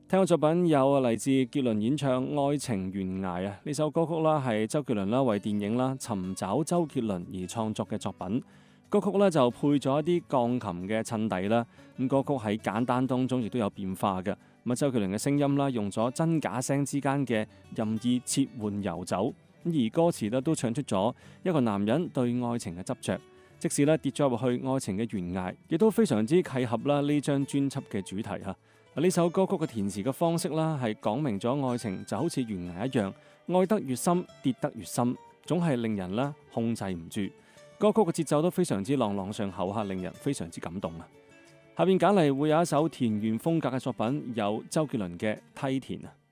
聽嘅作品有嚟自傑倫演唱《愛情懸崖》啊，呢首歌曲啦係周杰倫啦為電影啦尋找周杰倫而創作嘅作品。歌曲咧就配咗一啲鋼琴嘅襯底啦，咁歌曲喺簡單當中亦都有變化嘅。咁周杰倫嘅聲音啦用咗真假聲之間嘅任意切換遊走，而歌詞咧都唱出咗一個男人對愛情嘅執着，即使咧跌咗入去愛情嘅懸崖，亦都非常之契合啦呢張專輯嘅主題嚇。呢首歌曲嘅填詞嘅方式啦，係講明咗愛情就好似懸崖一樣，愛得越深，跌得越深，總係令人啦控制唔住。歌曲嘅節奏都非常之朗朗上口嚇，令人非常之感動啊！下邊揀嚟會有一首田園風格嘅作品，有周杰倫嘅《梯田》啊。